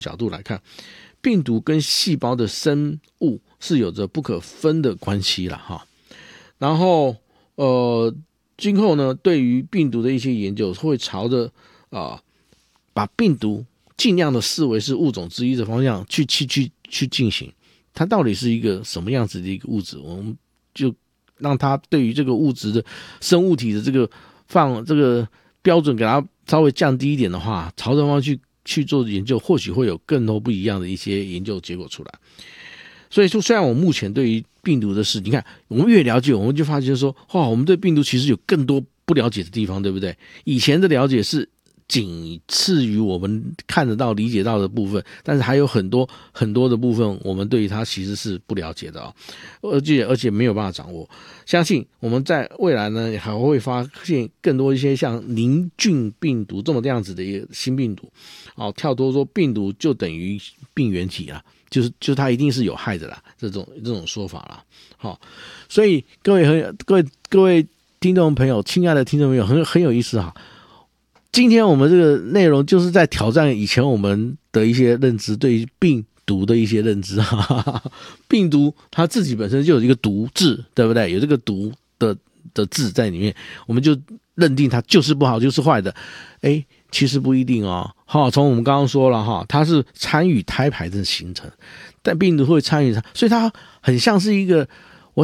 角度来看，病毒跟细胞的生物是有着不可分的关系啦哈。然后今后呢，对于病毒的一些研究会朝着把病毒尽量的视为是物种之一的方向去进行。它到底是一个什么样子的一个物质，我们就让它对于这个物质的生物体的这个标准给它稍微降低一点的话，朝这方向去做研究，或许会有更多不一样的一些研究结果出来。所以说，虽然我目前对于病毒的事，你看我们越了解，我们就发现说，哇，我们对病毒其实有更多不了解的地方，对不对？以前的了解是仅次于我们看得到、理解到的部分，但是还有很多很多的部分，我们对于它其实是不了解的而且没有办法掌握。相信我们在未来呢，还会发现更多一些像凝菌病毒这么样子的一个新病毒，跳脱说病毒就等于病原体啦。就是它一定是有害的啦，这种说法啦。好，所以各位听众朋友，亲爱的听众朋友，很有意思哈。今天我们这个内容就是在挑战以前我们的一些认知，对于病毒的一些认知哈。病毒它自己本身就有一个毒字，对不对？有这个毒的字在里面，我们就认定它就是不好，就是坏的。其实不一定从我们刚刚说了它是参与胎盘的形成，但病毒会参与它，所以它很像是一个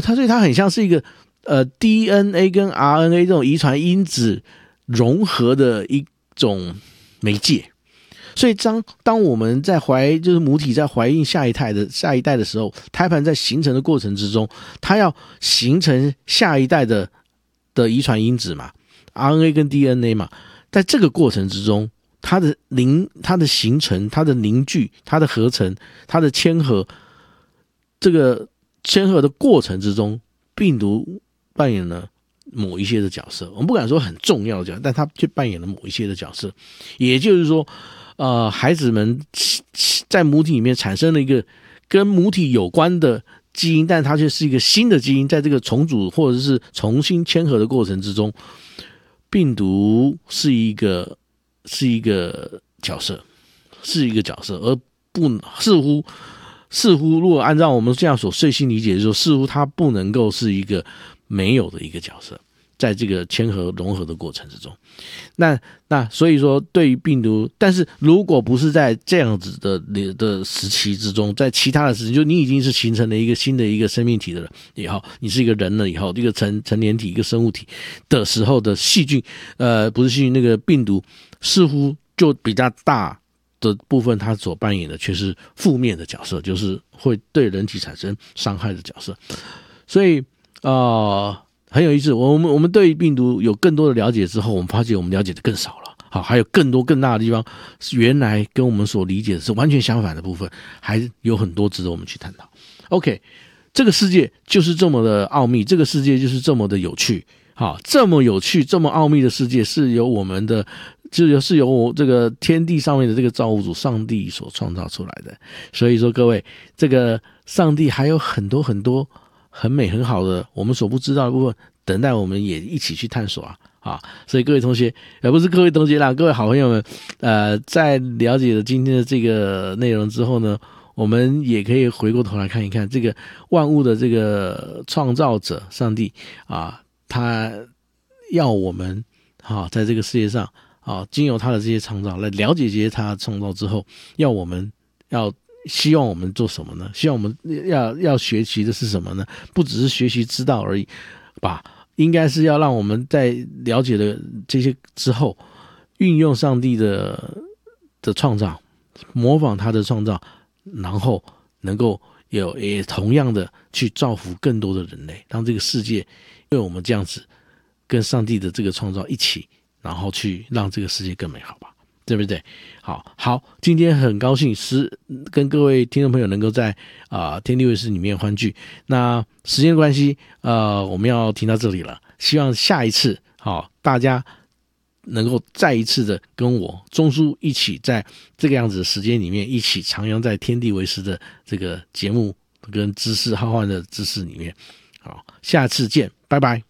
DNA 跟 RNA 这种遗传因子融合的一种媒介。所以当我们在就是母体在怀孕下一代的时候，胎盘在形成的过程之中，它要形成下一代的遗传因子嘛， RNA 跟 DNA 嘛。在这个过程之中，它的形成、它的凝聚、它的合成、它的牵合，这个牵合的过程之中，病毒扮演了某一些的角色。我们不敢说很重要的角色，但它却扮演了某一些的角色。也就是说，孩子们在母体里面产生了一个跟母体有关的基因，但它却是一个新的基因，在这个重组或者是重新牵合的过程之中，病毒是一个角色，而不似乎如果按照我们这样所碎心理解的时候，似乎它不能够是一个没有的一个角色，在这个牵合融合的过程之中。那所以说，对于病毒，但是如果不是在这样子的时期之中，在其他的时期，就你已经是形成了一个新的一个生命体的了以后，你是一个人了以后，一个成年体，一个生物体的时候的细菌，不是细菌，那个病毒似乎就比较大的部分，它所扮演的却是负面的角色，就是会对人体产生伤害的角色。所以很有意思，我们对病毒有更多的了解之后，我们发现我们了解的更少了。好，还有更多更大的地方，原来跟我们所理解的是完全相反的部分，还有很多值得我们去探讨。OK， 这个世界就是这么的奥秘，这个世界就是这么的有趣。好，这么有趣、这么奥秘的世界，是由我这个天地上面的这个造物主上帝所创造出来的。所以说，各位，这个上帝还有很多很多很美很好的我们所不知道的部分，等待我们也一起去探索所以各位同学，不是各位同学啦，各位好朋友们，在了解了今天的这个内容之后呢，我们也可以回过头来看一看这个万物的这个创造者上帝他要我们在这个世界上经由他的这些创造来了解这些他的创造之后，希望我们做什么呢？希望我们要学习的是什么呢？不只是学习知道而已应该是要让我们在了解了这些之后，运用上帝的创造，模仿他的创造，然后能够也同样的去造福更多的人类，让这个世界因为我们这样子跟上帝的这个创造一起，然后去让这个世界更美好吧，对不对？好，今天很高兴跟各位听众朋友能够在天地卫视里面欢聚。那时间的关系，我们要停到这里了。希望下一次大家能够再一次的跟我钟叔一起在这个样子的时间里面，一起徜徉在天地卫视的这个节目跟知识浩瀚的知识里面。好，下次见，拜拜。